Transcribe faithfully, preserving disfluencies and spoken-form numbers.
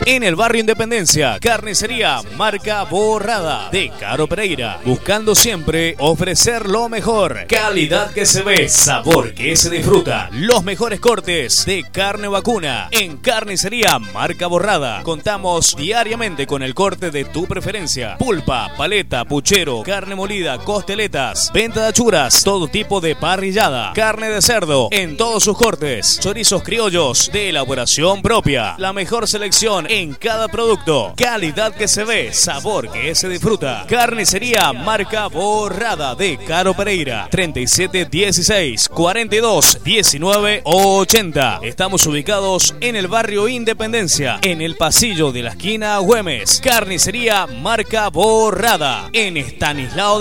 En el barrio Independencia, carnicería marca Borrada de Caro Pereira, buscando siempre ofrecer lo mejor. Calidad que se ve, sabor que se disfruta. Los mejores cortes de carne vacuna en carnicería marca Borrada. Contamos diariamente con el corte de tu preferencia: pulpa, paleta, puchero, carne molida, costeletas, venta de achuras, todo tipo de parrillada, carne de cerdo en todos sus cortes, chorizos criollos de elaboración propia, la mejor selección en cada producto, calidad que se ve, sabor que se disfruta. Carnicería marca Borrada de Caro Pereira, treinta y siete dieciséis cuarenta y dos diecinueve ochenta. Estamos ubicados en el barrio Independencia, en el pasillo de la esquina Güemes. Carnicería marca Borrada en Estanislao